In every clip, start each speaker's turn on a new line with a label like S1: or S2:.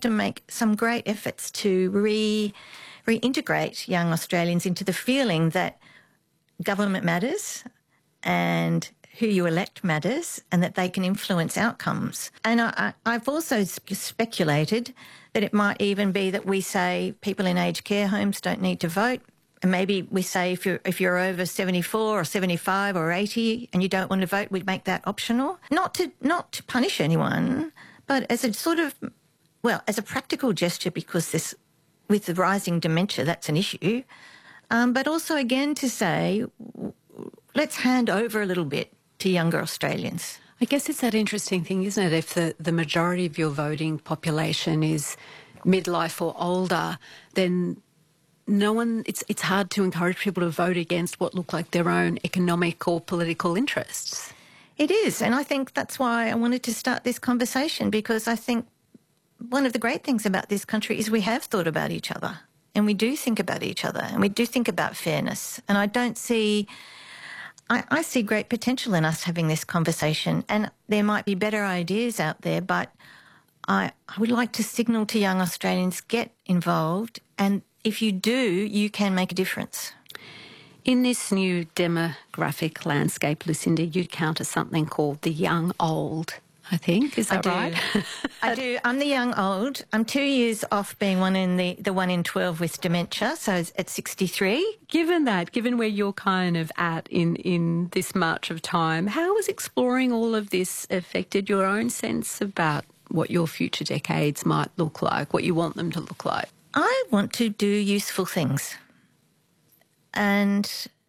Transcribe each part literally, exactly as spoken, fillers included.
S1: to make some great efforts to re reintegrate young Australians into the feeling that government matters and who you elect matters and that they can influence outcomes. And I, I've also speculated that it might even be that we say people in aged care homes don't need to vote. And maybe we say if you're, if you're over seventy-four or seventy-five or eighty and you don't want to vote, we'd make that optional. Not to, not to punish anyone, but as a sort of, well, as a practical gesture, because this, with the rising dementia, that's an issue. Um, but also, again, to say, let's hand over a little bit to younger Australians.
S2: I guess it's that interesting thing, isn't it? If the, the majority of your voting population is midlife or older, then no one, it's, it's hard to encourage people to vote against what look like their own economic or political interests.
S1: It is, and I think that's why I wanted to start this conversation, because I think one of the great things about this country is we have thought about each other, and we do think about each other, and we do think about fairness. And I don't see, I, I see great potential in us having this conversation, and there might be better ideas out there, but I, I would like to signal to young Australians, get involved, and if you do, you can make a difference.
S2: In this new demographic landscape, Lucinda, you counter something called the young old, I think. Is that
S1: I
S2: right?
S1: I do. I'm the young old. I'm two years off being one in the, the one in twelve with dementia, so it's at sixty-three.
S2: Given that, given where you're kind of at in, in this march of time, how has exploring all of this affected your own sense about what your future decades might look like, what you want them to look like?
S1: I want to do useful things. And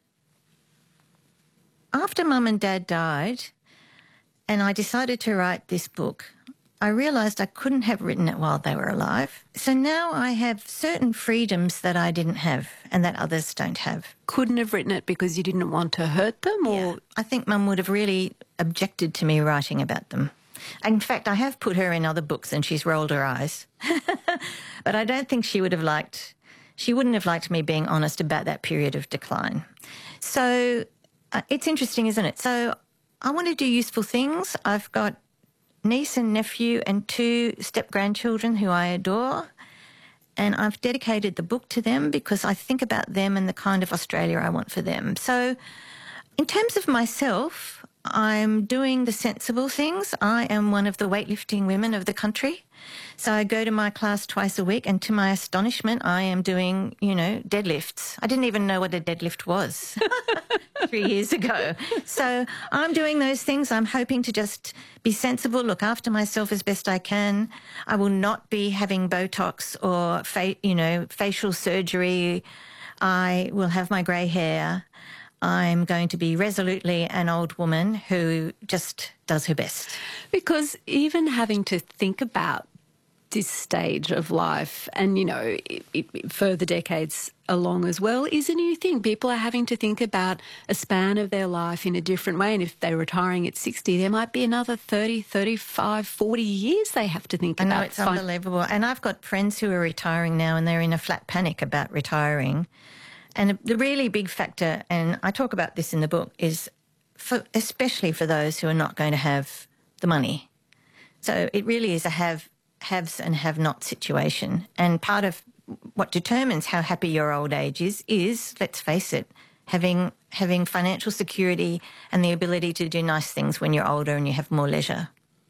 S1: after Mum and Dad died and I decided to write this book, I realised I couldn't have written it while they were alive. So now I have certain freedoms that I didn't have and that others don't have.
S2: Couldn't have written it because you didn't want to hurt them? Or
S1: Yeah. I think Mum would have really objected to me writing about them. In fact, I have put her in other books and she's rolled her eyes. But I don't think she would have liked, she wouldn't have liked me being honest about that period of decline. So uh, it's interesting, isn't it? So I want to do useful things. I've got niece and nephew and two step-grandchildren who I adore, and I've dedicated the book to them because I think about them and the kind of Australia I want for them. So in terms of myself, I'm doing the sensible things. I am one of the weightlifting women of the country. So I go to my class twice a week, and to my astonishment, I am doing, you know, deadlifts. I didn't even know what a deadlift was three years ago. So I'm doing those things. I'm hoping to just be sensible, look after myself as best I can. I will not be having Botox or, fa you know, facial surgery. I will have my grey hair. I'm going to be resolutely an old woman who just does her best.
S2: Because even having to think about this stage of life and, you know, it, it, further decades along as well is a new thing. People are having to think about a span of their life in a different way. And if they're retiring at sixty, there might be another thirty, thirty-five, forty years they have to think
S1: I
S2: about.
S1: know, it's unbelievable. And I've got friends who are retiring now and they're in a flat panic about retiring. And the really big factor, and I talk about this in the book, is for, especially for those who are not going to have the money. So it really is a have haves and have-not situation. And part of what determines how happy your old age is, is, let's face it, having having financial security and the ability to do nice things when you're older and you have more leisure.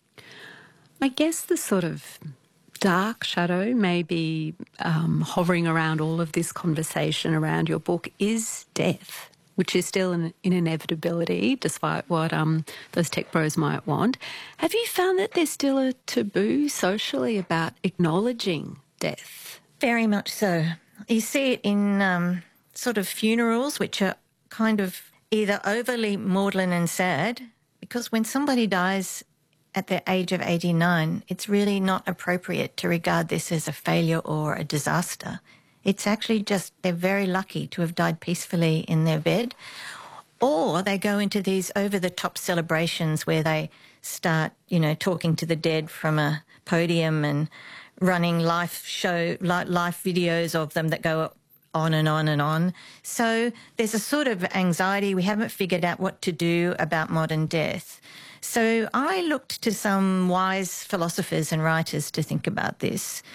S2: I guess the sort of dark shadow maybe um, hovering around all of this conversation around your book is death, which is still an, an inevitability despite what um, those tech bros might want. Have you found that there's still a taboo socially about acknowledging death?
S1: Very much so. You see it in um, sort of funerals, which are kind of either overly maudlin and sad, because when somebody dies at the age of eighty-nine, it's really not appropriate to regard this as a failure or a disaster. It's actually just they're very lucky to have died peacefully in their bed. Or they go into these over-the-top celebrations where they start, you know, talking to the dead from a podium and running live show, live videos of them that go on and on and on. So there's a sort of anxiety. We haven't figured out what to do about modern death. So I looked to some wise philosophers and writers to think about this.